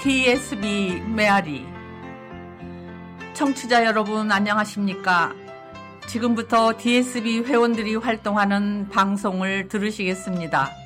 DSB 메아리. 청취자 여러분 안녕하십니까? 지금부터 DSB 회원들이 활동하는 방송을 들으시겠습니다.